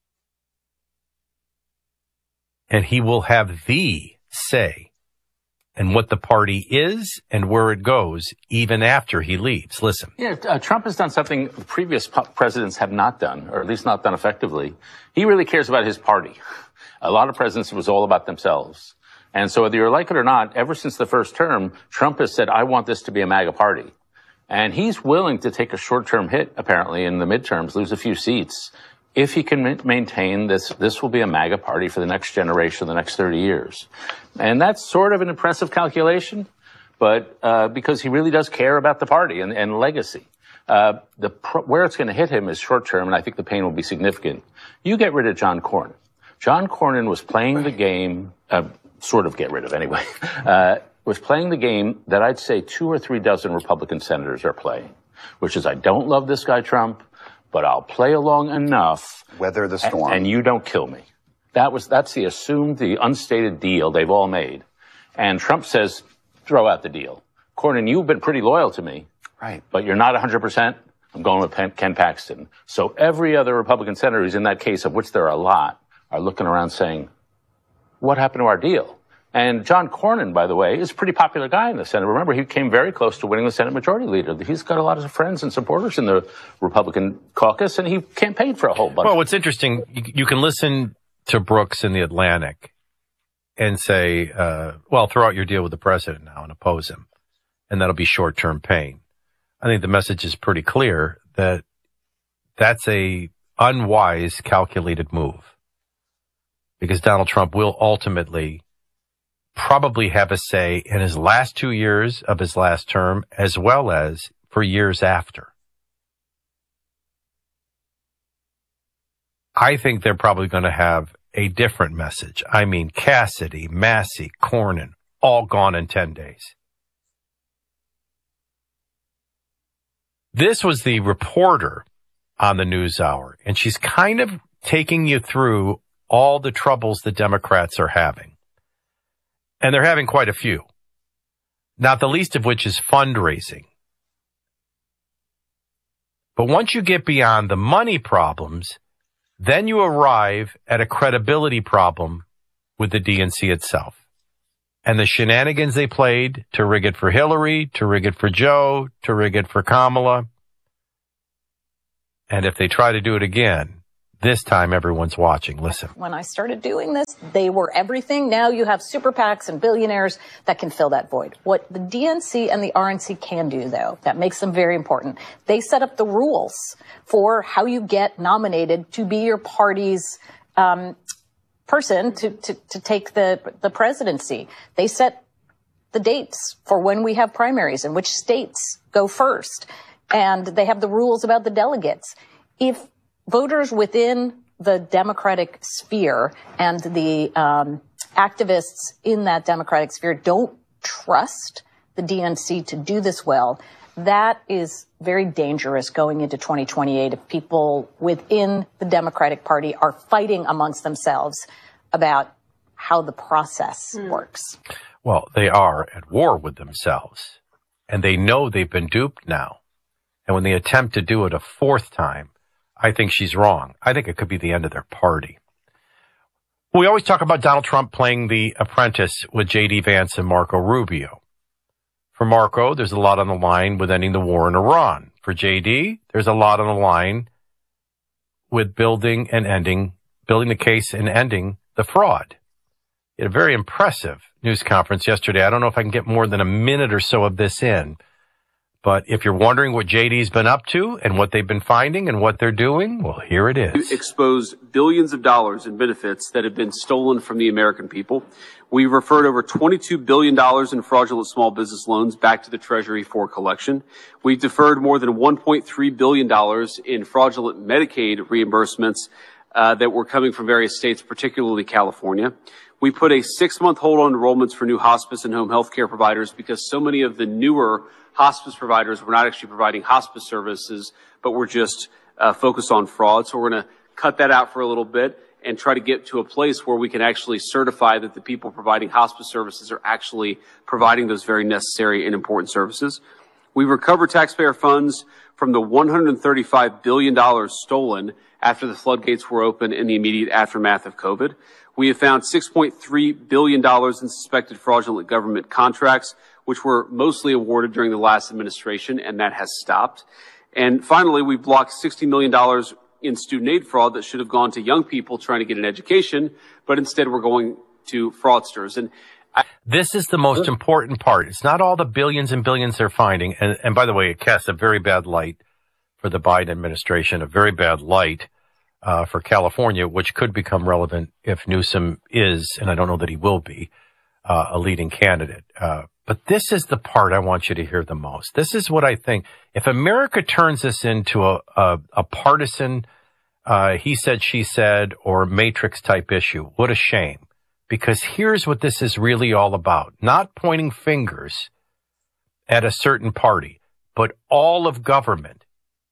And he will have the say and what the party is and where it goes, even after he leaves. Listen. Yeah, uh, Trump has done something previous po- presidents have not done, or at least not done effectively. He really cares about his party. A lot of presidents, it was all about themselves. And so whether you like it or not, ever since the first term, Trump has said, I want this to be a MAGA party. And he's willing to take a short-term hit, apparently, in the midterms, lose a few seats, if he can ma- maintain this, this will be a MAGA party for the next generation, the next thirty years. And that's sort of an impressive calculation, but uh, because he really does care about the party and, and legacy. Uh, the pro- where it's going to hit him is short-term, and I think the pain will be significant. You get rid of John Cornyn. John Cornyn was playing the game, uh, sort of get rid of anyway, uh, was playing the game that I'd say two or three dozen Republican senators are playing, which is I don't love this guy Trump, but I'll play along enough. Weather the storm. And, and you don't kill me. That was, that's the assumed, the unstated deal they've all made. And Trump says, throw out the deal. Cornyn, you've been pretty loyal to me. Right. But you're not one hundred percent. I'm going with Ken Paxton. So every other Republican senator who's in that case, of which there are a lot, are looking around saying, what happened to our deal? And John Cornyn, by the way, is a pretty popular guy in the Senate. Remember, he came very close to winning the Senate Majority Leader. He's got a lot of friends and supporters in the Republican caucus, and he campaigned for a whole bunch. Well, what's interesting, you, you can listen to Brooks in The Atlantic and say, uh, well, throw out your deal with the president now and oppose him, and that'll be short-term pain. I think the message is pretty clear that that's a unwise, calculated move because Donald Trump will ultimately probably have a say in his last two years of his last term as well as for years after. I think they're probably going to have a different message. I mean, Cassidy, Massey, Cornyn, all gone in ten days. This was the reporter on the NewsHour, and she's kind of taking you through all the troubles the Democrats are having. And they're having quite a few, not the least of which is fundraising. But once you get beyond the money problems, then you arrive at a credibility problem with the D N C itself. And the shenanigans they played to rig it for Hillary, to rig it for Joe, to rig it for Kamala. And if they try to do it again, this time everyone's watching. Listen. When I started doing this, they were everything. Now you have super PACs and billionaires that can fill that void. What the D N C and the R N C can do, though, that makes them very important, they set up the rules for how you get nominated to be your party's um, person to, to, to take the, the presidency. They set the dates for when we have primaries and which states go first. And they have the rules about the delegates. If voters within the Democratic sphere and the um, activists in that Democratic sphere don't trust the D N C to do this well, that is very dangerous going into twenty twenty-eight if people within the Democratic Party are fighting amongst themselves about how the process mm. works. Well, they are at war with themselves, and they know they've been duped now. And when they attempt to do it a fourth time, I think she's wrong. I think it could be the end of their party. We always talk about Donald Trump playing The Apprentice with J D Vance and Marco Rubio. For Marco, there's a lot on the line with ending the war in Iran. For J D, there's a lot on the line with building and ending, building the case and ending the fraud. He had a very impressive news conference yesterday. I don't know if I can get more than a minute or so of this in. But if you're wondering what J D's been up to and what they've been finding and what they're doing, well, here it is. Exposed billions of dollars in benefits that have been stolen from the American people. We referred over twenty-two billion dollars in fraudulent small business loans back to the Treasury for collection. We deferred more than one point three billion dollars in fraudulent Medicaid reimbursements uh, that were coming from various states, particularly California. We put a six-month hold on enrollments for new hospice and home health care providers because so many of the newer hospice providers were not actually providing hospice services, but were just uh, focused on fraud. So we're going to cut that out for a little bit and try to get to a place where we can actually certify that the people providing hospice services are actually providing those very necessary and important services. We recovered taxpayer funds from the one hundred thirty-five billion dollars stolen after the floodgates were open in the immediate aftermath of COVID. We have found six point three billion dollars in suspected fraudulent government contracts, which were mostly awarded during the last administration, and that has stopped. And finally, we blocked sixty million dollars in student aid fraud that should have gone to young people trying to get an education, but instead we're going to fraudsters. And I- this is the most important part. It's not all the billions and billions they're finding. And, and by the way, it casts a very bad light for the Biden administration, a very bad light uh, for California, which could become relevant if Newsom is, and I don't know that he will be, uh, a leading candidate. Uh, but this is the part I want you to hear the most. This is what I think. If America turns this into a, a, a partisan, uh, he said, she said, or Matrix type issue, what a shame. Because here's what this is really all about. Not pointing fingers at a certain party, but all of government.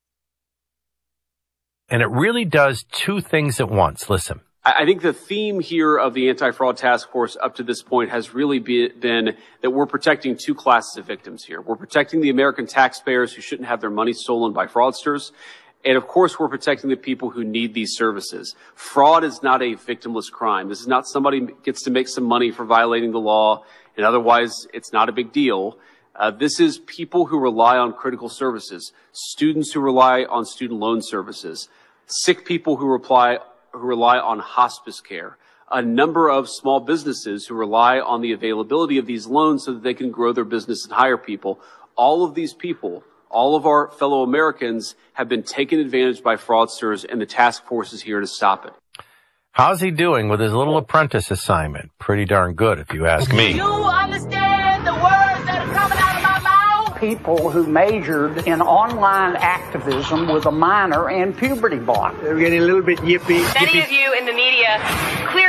And it really does two things at once. Listen. I think the theme here of the anti-fraud task force up to this point has really be, been that we're protecting two classes of victims here. We're protecting the American taxpayers who shouldn't have their money stolen by fraudsters. And of course, we're protecting the people who need these services. Fraud is not a victimless crime. This is not somebody gets to make some money for violating the law, and otherwise it's not a big deal. Uh, this is people who rely on critical services, students who rely on student loan services, sick people who rely, who rely on hospice care, a number of small businesses who rely on the availability of these loans so that they can grow their business and hire people. All of these people, all of our fellow Americans have been taken advantage by fraudsters, and the task force is here to stop it. How's he doing with his little apprentice assignment? Pretty darn good, if you ask me. You understand the words that are coming out of my mouth? People who majored in online activism with a minor in puberty block. They're getting a little bit yippy. Many of you in the media clearly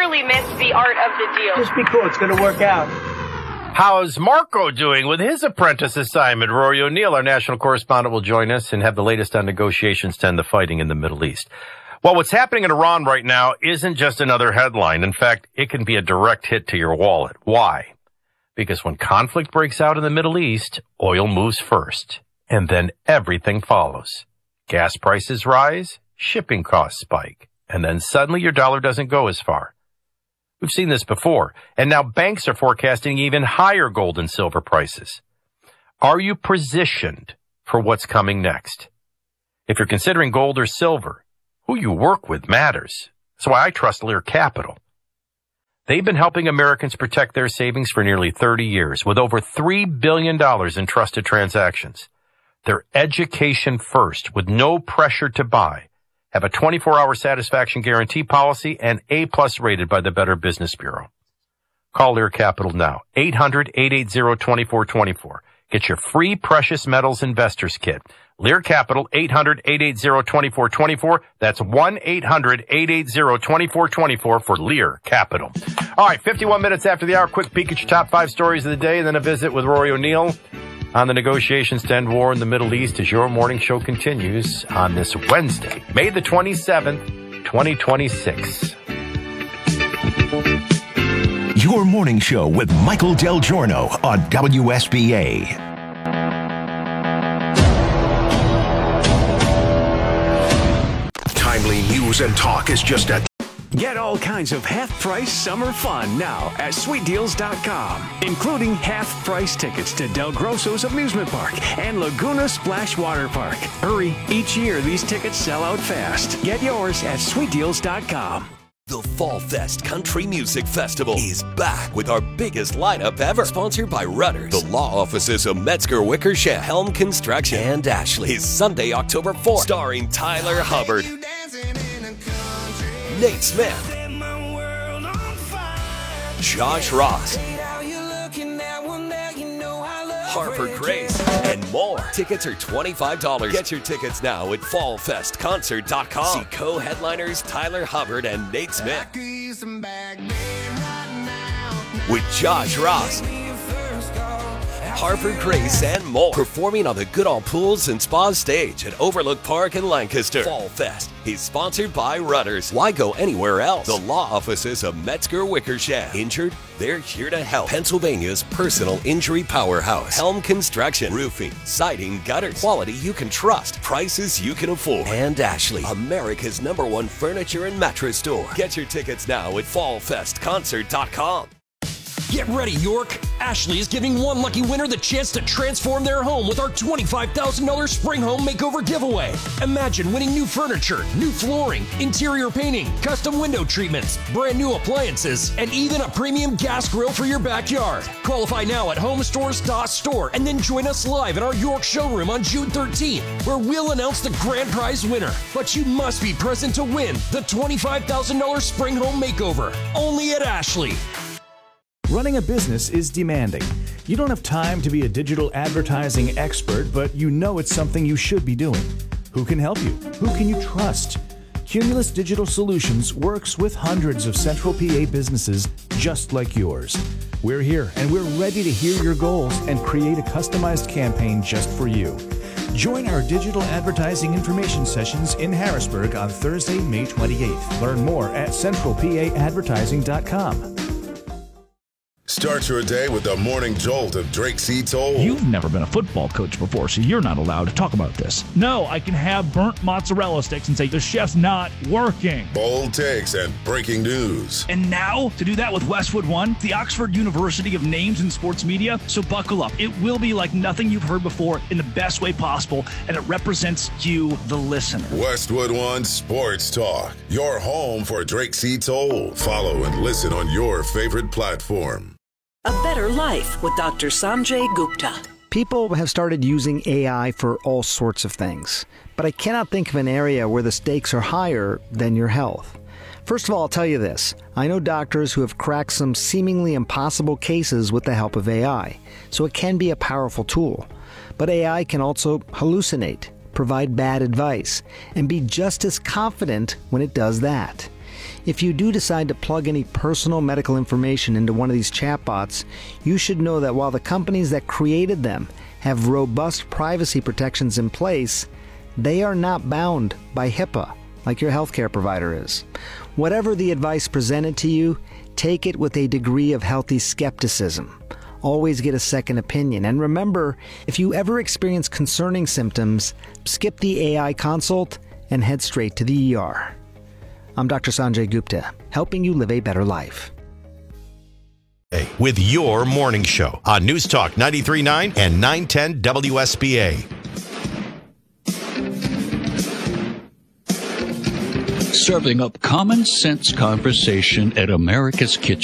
clearly missed the art of the deal. Just be cool. It's going to work out. How's Marco doing with his apprentice assignment? Rory O'Neill, our national correspondent, will join us and have the latest on negotiations to end the fighting in the Middle East. Well, what's happening in Iran right now isn't just another headline. In fact, it can be a direct hit to your wallet. Why? Because when conflict breaks out in the Middle East, oil moves first, and then everything follows. Gas prices rise, shipping costs spike, and then suddenly your dollar doesn't go as far. We've seen this before, and now banks are forecasting even higher gold and silver prices. Are you positioned for what's coming next? If you're considering gold or silver, who you work with matters. That's why I trust Lear Capital. They've been helping Americans protect their savings for nearly thirty years with over three billion dollars in trusted transactions. They're education first with no pressure to buy, have a twenty-four hour satisfaction guarantee policy, and A-plus rated by the Better Business Bureau. Call Lear Capital now, eight hundred, eight eight zero, two four two four. Get your free Precious Metals Investors Kit. Lear Capital, eight hundred, eight eight zero, two four two four. That's one eight hundred, eight eight zero, two four two four for Lear Capital. All right, fifty-one minutes after the hour, quick peek at your top five stories of the day, and then a visit with Rory O'Neill on the negotiations to end war in the Middle East as your morning show continues on this Wednesday, May the twenty-seventh, twenty twenty-six. Your morning show with Michael Del Giorno on W S B A. Timely news and talk is just a... Get all kinds of half-price summer fun now at sweet deals dot com, including half-price tickets to Del Grosso's Amusement Park and Laguna Splash Water Park. Hurry, each year these tickets sell out fast. Get yours at sweet deals dot com. The Fall Fest Country Music Festival is back with our biggest lineup ever. Sponsored by Rudders, the law offices of Metzger Wickersham, Helm Construction, and Ashley. Is Sunday, October fourth, starring Tyler Hubbard, Nate Smith, Josh Ross, Harper Grace, and more. Tickets are twenty-five dollars. Get your tickets now at fall fest concert dot com. See co-headliners Tyler Hubbard and Nate Smith with Josh Ross, Harper Grace, and more. Performing on the Goodall Pools and Spas stage at Overlook Park in Lancaster. Fall Fest is sponsored by Rudders. Why go anywhere else? The law offices of Metzger Wickersham. Injured? They're here to help. Pennsylvania's personal injury powerhouse. Helm Construction. Roofing, siding, gutters. Quality you can trust. Prices you can afford. And Ashley, America's number one furniture and mattress store. Get your tickets now at fall fest concert dot com. Get ready, York! Ashley is giving one lucky winner the chance to transform their home with our twenty-five thousand dollars Spring Home Makeover giveaway. Imagine winning new furniture, new flooring, interior painting, custom window treatments, brand new appliances, and even a premium gas grill for your backyard. Qualify now at home stores dot store and then join us live in our York showroom on June thirteenth, where we'll announce the grand prize winner. But you must be present to win the twenty-five thousand dollars Spring Home Makeover, only at Ashley. Running a business is demanding. You don't have time to be a digital advertising expert, but you know it's something you should be doing. Who can help you? Who can you trust? Cumulus Digital Solutions works with hundreds of Central P A businesses just like yours. We're here and we're ready to hear your goals and create a customized campaign just for you. Join our digital advertising information sessions in Harrisburg on Thursday, May twenty-eighth. Learn more at central p a advertising dot com. Start your day with the morning jolt of Drake C. Toll. You've never been a football coach before, so you're not allowed to talk about this. No, I can have burnt mozzarella sticks and say the chef's not working. Bold takes and breaking news. And now, to do that with Westwood One, the Oxford University of Names in Sports Media. So buckle up. It will be like nothing you've heard before in the best way possible, and it represents you, the listener. Westwood One Sports Talk, your home for Drake C. Toll. Follow and listen on your favorite platform. A Better Life with Doctor Sanjay Gupta. People have started using A I for all sorts of things, but I cannot think of an area where the stakes are higher than your health. First of all, I'll tell you this. I know doctors who have cracked some seemingly impossible cases with the help of A I, so it can be a powerful tool. But A I can also hallucinate, provide bad advice, and be just as confident when it does that. If you do decide to plug any personal medical information into one of these chatbots, you should know that while the companies that created them have robust privacy protections in place, they are not bound by HIPAA like your healthcare provider is. Whatever the advice presented to you, take it with a degree of healthy skepticism. Always get a second opinion. And remember, if you ever experience concerning symptoms, skip the A I consult and head straight to the E R. I'm Doctor Sanjay Gupta, helping you live a better life. With your morning show on News Talk ninety-three point nine and nine ten W S B A. Serving up common sense conversation at America's Kitchen.